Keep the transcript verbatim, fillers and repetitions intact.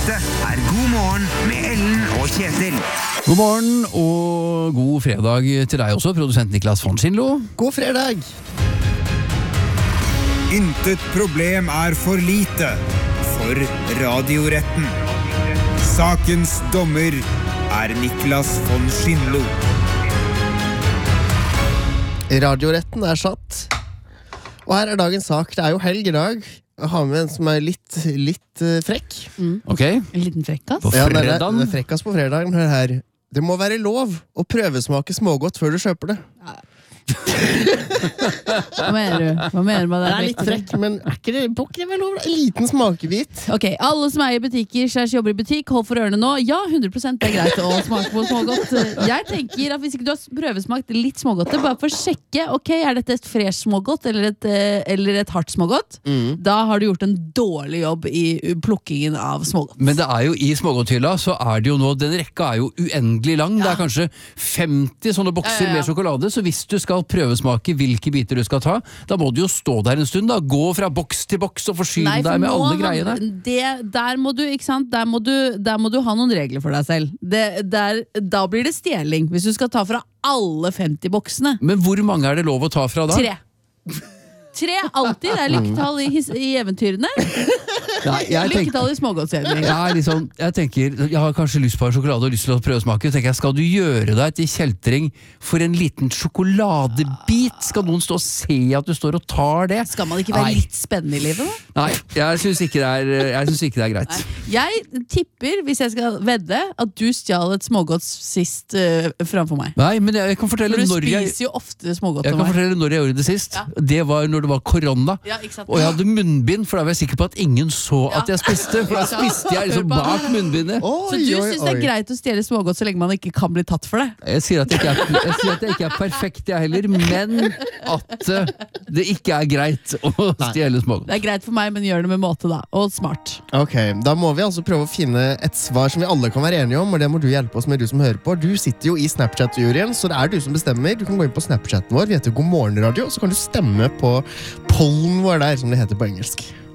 Dette er God morgen med Ellen og Kjetil. God morgen og god fredag til deg også, produsent Niklas von Schindlo. God fredag! Intet problem er for lite for radioretten. Sakens dommer er Niklas von Schindlo. Radioretten er satt. Og her er dagens sak. Det er jo helg i dag. Jeg har med en som er litt, litt uh, frekk. Mm. Ok. En liten frekkas. På Ja, det er, fredagen. det er frekkas på fredagen. Hør her. Det må være lov å prøvesmake smågodt før du kjøper det. Hva mener du? Hva mener du med det? Det er litt frekk, men er ikke det, må ikke det være lov? En liten smakebit. Ok, alle som er i butikker, slags jobber i butikk, hold for ørene nå. Ja, hundre prosent det er greit å smake på smågodt. Jeg tenker at hvis ikke du har prøvesmakt litt smågodt, bare for å sjekke, ok, er dette et fresh smågodt eller et, eller et hardt smågodt? Mm. Da har du gjort en dårlig jobb i plukkingen av smågodt. Men det er jo i smågodthylla, så er det jo nå, den rekka er jo uendelig lang. Ja. Det er kanskje femti sånne bokser ja, ja, ja. med sjokolade, så hvis du skal prøvesmake hvilke biter du skal ta, da må du jo stå der en stund da, gå fra boks til boks og forsyne Nei, for deg med alle han, greiene. Det, der må du, ikke sant, der må du, der må du ha noen regler for deg selv. Det, der, da blir det stjeling, hvis du skal ta fra alle femti boksene. Men hvor mange er det lov å ta fra da? Tre. Tre, alltid, det er lykketall i, i eventyrene. Nei, lykketall i smågodtserien. Jeg, liksom, jeg tenker, jeg har kanskje lyst på en sjokolade og lyst til å prøvesmake. Så tenker jeg, skal du gjøre deg til kjeltring for en liten sjokoladebit? Skal noen stå og se at du står og tar det? Skal man ikke være Nei. litt spennende i livet da? Nei, jeg synes ikke det er, jeg synes ikke det er greit. Nei. Jeg tipper, hvis jeg skal vedde, at du stjal et smågodt sist uh, framfor meg. Nei, men jeg kan fortelle for du når jeg... spiser jo ofte smågodt Jeg til kan meg. fortelle når jeg gjorde det sist. Ja. Det var når det var korona. Ja, ikke sant? Og jeg hadde munnbind, for da var jeg sikker på at ingen så ja. at jeg spiste. For da spiste jeg liksom bak munnbindet. Oi, så du oi, synes det er oi. greit å stjele smågodt så lenge man ikke kan bli tatt for det? Jeg sier at jeg ikke er, jeg sier at jeg ikke er perfekt, jeg heller, men at uh, det ikke er greit å stjele smågodt. Det er greit for meg, men gjør det med måte da. Og smart. Ok, da må vi altså prøve å finne et svar som vi alle kan være enige om, og det må du hjelpe oss med, du som hører på. Du sitter jo i Snapchat-juryen, så det er du som bestemmer. Du kan gå inn på Snapchaten vår, vi heter God morgen radio, så kan du stemme på pollen vår der, som det heter på engelsk.